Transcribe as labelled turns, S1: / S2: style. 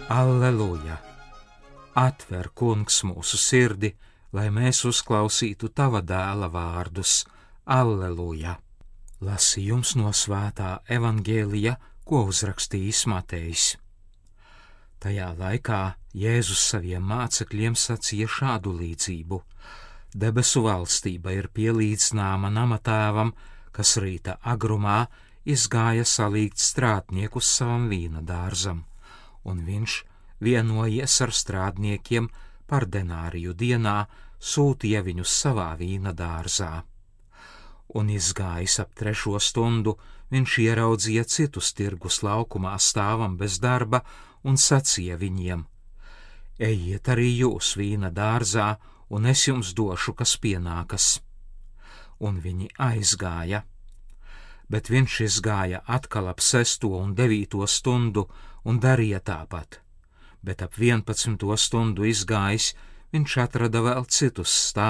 S1: Alleluja! Atver, Kungs, mūsu sirdi, lai mēs uzklausītu Tava dēla vārdus. Alleluja! Lasījums no Svētā evangēlija, ko uzrakstījis Matejs. Tajā laikā Jēzus saviem mācekļiem sacīja šādu līdzību: Debesu valstība ir pielīdzināma namatēvam, kas rīta agrumā izgāja salīgt strādniekus savam vīna dārzam, un viņš, vienojies ar strādniekiem par denāriju dienā, sūtīja viņus savā vīna dārzā. Un izgājis ap 3. stundu, viņš ieraudzīja citus tirgus laukumā stāvam bez darba un sacīja viņiem: Ejiet arī jūs vīna dārzā, un es jums došu, kas pienākas. Un viņi aizgāja. Bet viņš izgāja atkal ap 6. un 9. stundu un darīja tāpat. Bet ap 11. stundu izgājis, viņš atrada vēl citus stāvus